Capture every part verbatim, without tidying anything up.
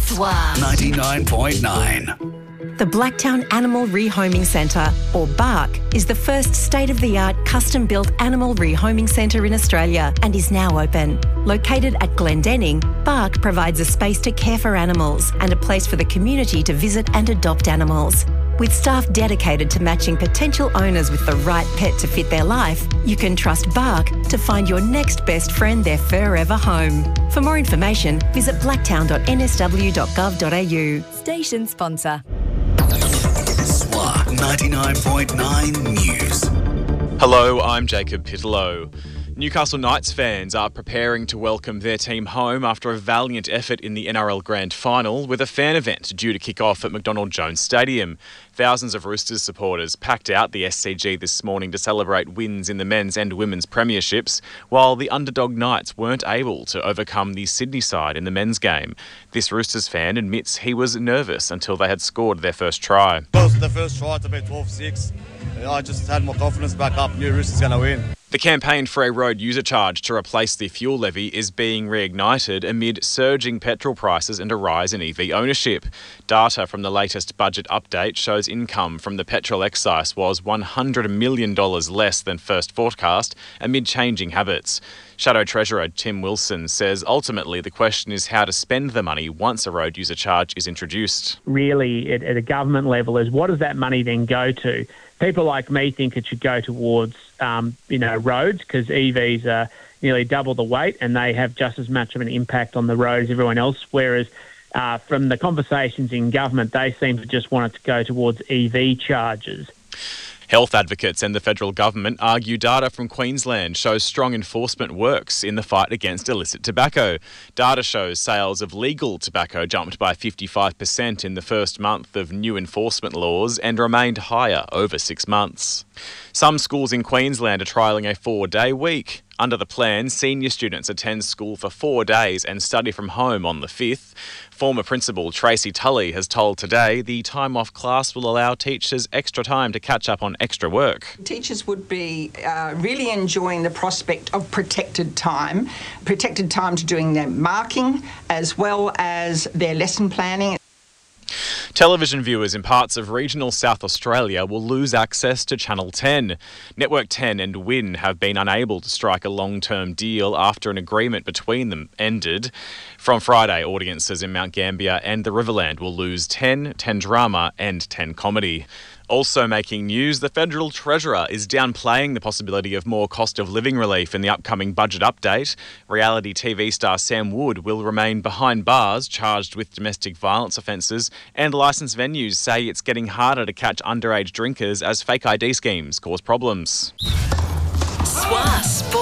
S W A ninety-nine point nine. The Blacktown Animal Rehoming Centre, or BARC, is the first state-of-the-art custom-built animal rehoming centre in Australia and is now open. Located at Glendenning, BARC provides a space to care for animals and a place for the community to visit and adopt animals. With staff dedicated to matching potential owners with the right pet to fit their life, you can trust BARC to find your next best friend their forever home. For more information, visit blacktown dot n s w dot gov dot a u. Station sponsor. S W A ninety-nine point nine News. Hello, I'm Jacob Pitlow. Newcastle Knights fans are preparing to welcome their team home after a valiant effort in the N R L Grand Final, with a fan event due to kick off at McDonald Jones Stadium. Thousands of Roosters supporters packed out the S C G this morning to celebrate wins in the men's and women's premierships, while the underdog Knights weren't able to overcome the Sydney side in the men's game. This Roosters fan admits he was nervous until they had scored their first try. The first try to be twelve six, I just had more confidence back up, knew Roosters going to win. The campaign for a road user charge to replace the fuel levy is being reignited amid surging petrol prices and a rise in E V ownership. Data from the latest budget update shows income from the petrol excise was one hundred million dollars less than first forecast amid changing habits. Shadow Treasurer Tim Wilson says ultimately the question is how to spend the money once a road user charge is introduced. Really, at, at a government level, is what does that money then go to? People like me think it should go towards, um, you know, roads, because E Vs are nearly double the weight and they have just as much of an impact on the road as everyone else. Whereas uh, from the conversations in government, they seem to just want it to go towards E V charges. Health advocates and the federal government argue data from Queensland shows strong enforcement works in the fight against illicit tobacco. Data shows sales of legal tobacco jumped by fifty-five percent in the first month of new enforcement laws and remained higher over six months. Some schools in Queensland are trialling a four-day week. Under the plan, senior students attend school for four days and study from home on the fifth. Former Principal Tracy Tully has told Today the time off class will allow teachers extra time to catch up on extra work. Teachers would be uh, really enjoying the prospect of protected time, protected time to doing their marking as well as their lesson planning. Television viewers in parts of regional South Australia will lose access to Channel ten. Network ten and Win have been unable to strike a long-term deal after an agreement between them ended. From Friday, audiences in Mount Gambier and the Riverland will lose ten, ten Drama and ten Comedy. Also making news, the Federal Treasurer is downplaying the possibility of more cost of living relief in the upcoming budget update. Reality T V star Sam Wood will remain behind bars, charged with domestic violence offences, and licensed venues say it's getting harder to catch underage drinkers as fake I D schemes cause problems. S W A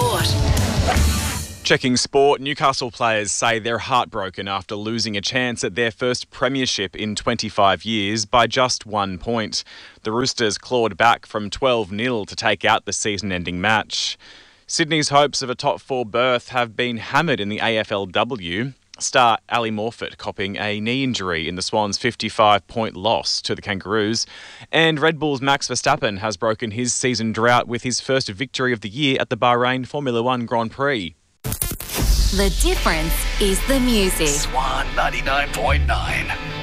Sport. Checking sport, Newcastle players say they're heartbroken after losing a chance at their first premiership in twenty-five years by just one point. The Roosters clawed back from twelve nil to take out the season-ending match. Sydney's hopes of a top four berth have been hammered in the A F L W. Star Ali Morfitt copping a knee injury in the Swans' fifty-five point loss to the Kangaroos. And Red Bull's Max Verstappen has broken his season drought with his first victory of the year at the Bahrain Formula One Grand Prix. The difference is the music. S W A ninety-nine point nine.